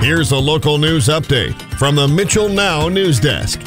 Here's a local news update from the Mitchell Now News Desk.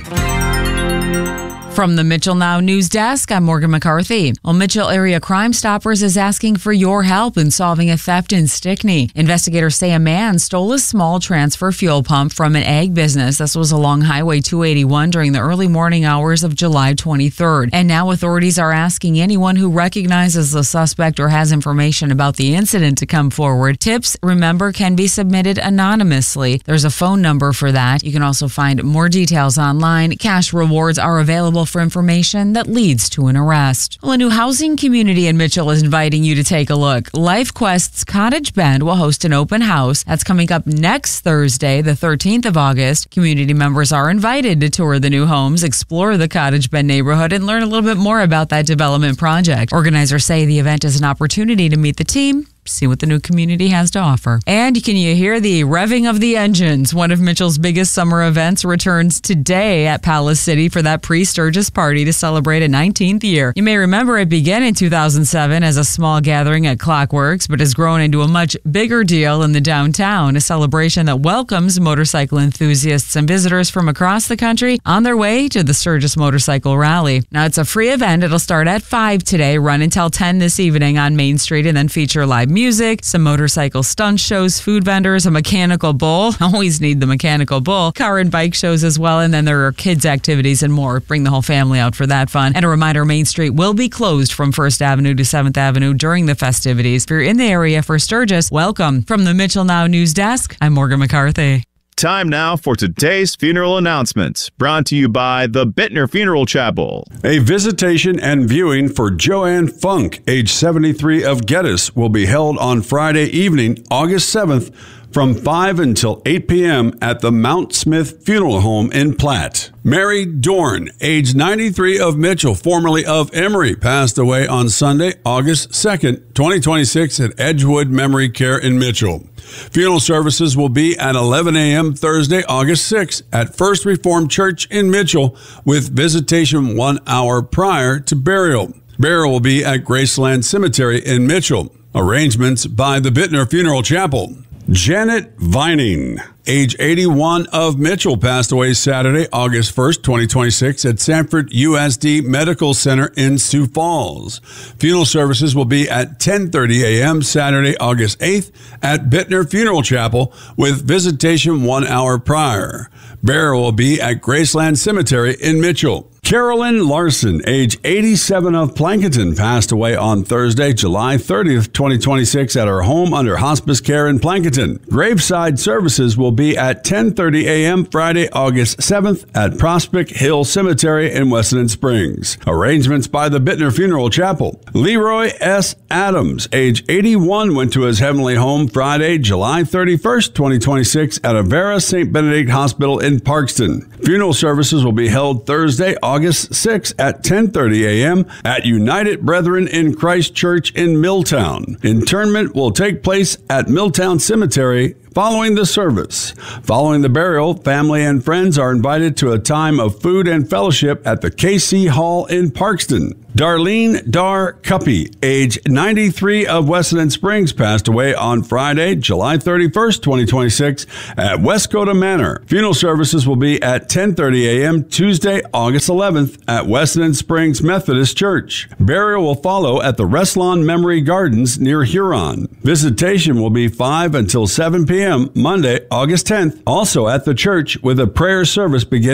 From the Mitchell Now News Desk, I'm Morgan McCarthy. Well, Mitchell Area Crime Stoppers is asking for your help in solving a theft in Stickney. Investigators say a man stole a small transfer fuel pump from an ag business. This was along Highway 281 during the early morning hours of July 23rd. And now authorities are asking anyone who recognizes the suspect or has information about the incident to come forward. Tips, remember, can be submitted anonymously. There's a phone number for that. You can also find more details online. Cash rewards are available for information that leads to an arrest. Well, a new housing community in Mitchell is inviting you to take a look. LifeQuest's Cottage Bend will host an open house. That's coming up next Thursday, the 13th of August. Community members are invited to tour the new homes, explore the Cottage Bend neighborhood, and learn a little bit more about that development project. Organizers say the event is an opportunity to meet the team, see what the new community has to offer. And can you hear the revving of the engines? One of Mitchell's biggest summer events returns today at Palace City for that pre-Sturgis party to celebrate a 19th year. You may remember it began in 2007 as a small gathering at Clockworks, but has grown into a much bigger deal in the downtown, a celebration that welcomes motorcycle enthusiasts and visitors from across the country on their way to the Sturgis Motorcycle Rally. Now, it's a free event. It'll start at 5 today, run until 10 this evening on Main Street, and then feature live music, some motorcycle stunt shows, food vendors, a mechanical bull. Always need the mechanical bull. Car and bike shows as well, and then there are kids activities and more. Bring the whole family out for that fun. And a reminder, Main Street will be closed from 1st Avenue to 7th Avenue during the festivities. If you're in the area for Sturgis, welcome. From the Mitchell Now News Desk, I'm Morgan McCarthy. Time now for today's funeral announcements, brought to you by the Bittner Funeral Chapel. A visitation and viewing for Joanne Funk, age 73 of Geddes, will be held on Friday evening, August 7th, from 5 until 8 p.m. at the Mount Smith Funeral Home in Platt. Mary Dorn, age 93 of Mitchell, formerly of Emory, passed away on Sunday, August 2nd, 2026 at Edgewood Memory Care in Mitchell. Funeral services will be at 11 a.m. Thursday, August 6th at First Reformed Church in Mitchell, with visitation 1 hour prior to burial. Burial will be at Graceland Cemetery in Mitchell. Arrangements by the Bittner Funeral Chapel. Janet Vining, age 81 of Mitchell, passed away Saturday, August 1st, 2026 at Sanford USD Medical Center in Sioux Falls. Funeral services will be at 10:30 a.m. Saturday, August 8th at Bittner Funeral Chapel, with visitation 1 hour prior. Burial will be at Graceland Cemetery in Mitchell. Carolyn Larson, age 87 of Plankinton, passed away on Thursday, July 30th, 2026 at her home under hospice care in Plankinton. Graveside services will be at 10:30 a.m. Friday, August 7th at Prospect Hill Cemetery in Weston Springs. Arrangements by the Bittner Funeral Chapel. Leroy S. Adams, age 81, went to his heavenly home Friday, July 31st, 2026 at Avera St. Benedict Hospital in Parkston. Funeral services will be held Thursday, August 6th at 10:30 a.m. at United Brethren in Christ Church in Milltown. Interment will take place at Milltown Cemetery following the service. Following the burial, family and friends are invited to a time of food and fellowship at the KC Hall in Parkston. Darlene Dar Cuppy, age 93 of Weston Springs, passed away on Friday, July 31st, 2026 at Westcote Manor. Funeral services will be at 10:30 a.m. Tuesday, August 11th at Weston Springs Methodist Church. Burial will follow at the Reslon Memory Gardens near Huron. Visitation will be 5 until 7 p.m. Monday, August 10th, also at the church, with a prayer service beginning